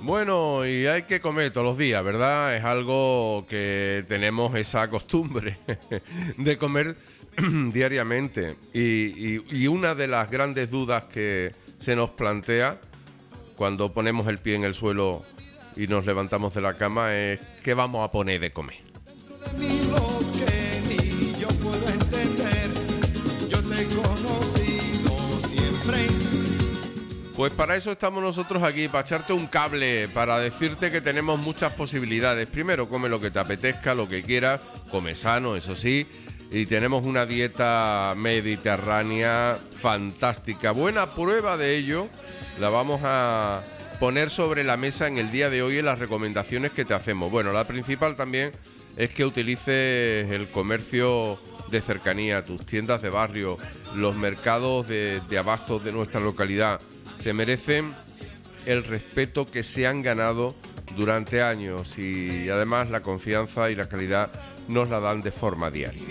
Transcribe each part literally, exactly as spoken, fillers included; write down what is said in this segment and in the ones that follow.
Bueno, y hay que comer todos los días, ¿verdad? Es algo que tenemos esa costumbre de comer diariamente. Y, y, y una de las grandes dudas que se nos plantea cuando ponemos el pie en el suelo y nos levantamos de la cama es ¿qué vamos a poner de comer? De mí lo que ni yo puedo entender, yo te he conocido siempre. Pues para eso estamos nosotros aquí, para echarte un cable, para decirte que tenemos muchas posibilidades. Primero, come lo que te apetezca, lo que quieras, come sano, eso sí, y tenemos una dieta mediterránea fantástica. Buena prueba de ello la vamos a poner sobre la mesa en el día de hoy en las recomendaciones que te hacemos. Bueno, la principal también es que utilices el comercio de cercanía, tus tiendas de barrio, los mercados de, de abastos de nuestra localidad. Se merecen el respeto que se han ganado durante años y además la confianza y la calidad nos la dan de forma diaria.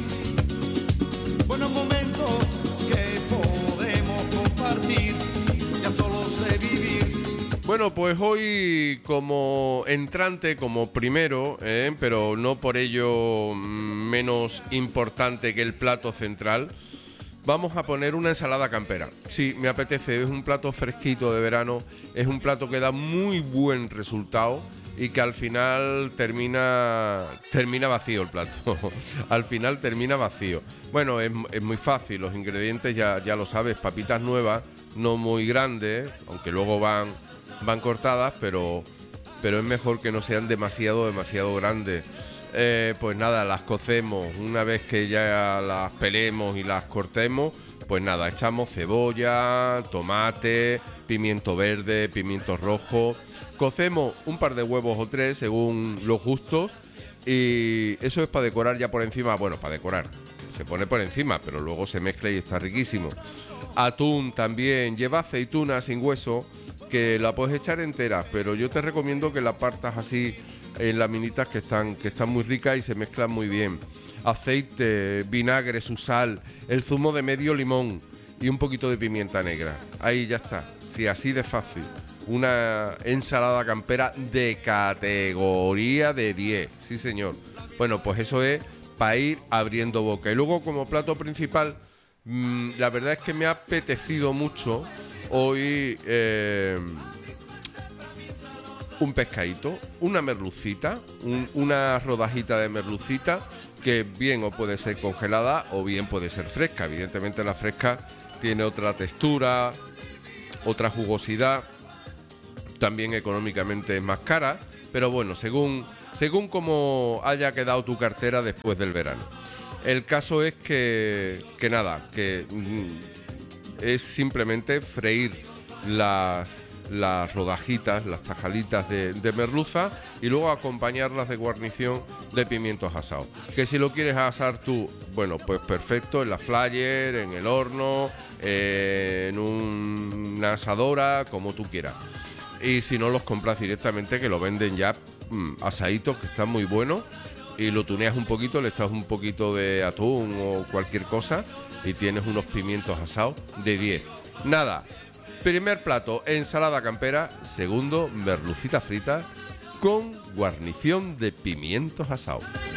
Buenos momentos que podemos compartir, ya solo sé vivir. Bueno, pues hoy como entrante, como primero, ¿eh? pero no por ello menos importante que el plato central, vamos a poner una ensalada campera. Sí, me apetece, es un plato fresquito de verano, es un plato que da muy buen resultado y que al final termina termina vacío el plato. Al final termina vacío. Bueno, es, es muy fácil, los ingredientes ya, ya lo sabes, papitas nuevas, no muy grandes, aunque luego van, van cortadas, pero, pero es mejor que no sean demasiado, demasiado grandes. Eh, pues nada, las cocemos. Una vez que ya las pelemos y las cortemos, pues nada, echamos cebolla, tomate, pimiento verde, pimiento rojo. Cocemos un par de huevos o tres según los gustos. Y eso es para decorar ya por encima. Bueno, para decorar, se pone por encima, pero luego se mezcla y está riquísimo. Atún también, lleva aceituna sin hueso, que la puedes echar entera, pero yo te recomiendo que la partas así en laminitas que están, que están muy ricas y se mezclan muy bien. Aceite, vinagre, su sal, el zumo de medio limón y un poquito de pimienta negra. Ahí ya está, sí, así de fácil. Una ensalada campera de categoría de diez, sí señor. Bueno, pues eso es para ir abriendo boca. Y luego como plato principal, mmm, la verdad es que me ha apetecido mucho hoy eh, un pescadito, una merlucita, un, una rodajita de merlucita que bien o puede ser congelada o bien puede ser fresca. Evidentemente la fresca tiene otra textura, otra jugosidad, también económicamente es más cara, pero bueno, según, según cómo haya quedado tu cartera después del verano. El caso es que, que nada, que mm, es simplemente freír las... las rodajitas, las tajalitas de, de merluza y luego acompañarlas de guarnición de pimientos asados. Que si lo quieres asar tú, bueno, pues perfecto, en la flyer, en el horno, eh, en un, una asadora, como tú quieras. Y si no, los compras directamente, que lo venden ya mmm, asaditos, que están muy buenos, y lo tuneas un poquito, le echas un poquito de atún o cualquier cosa y tienes unos pimientos asados de diez. Nada. Primer plato, ensalada campera. Segundo, merlucita frita con guarnición de pimientos asados.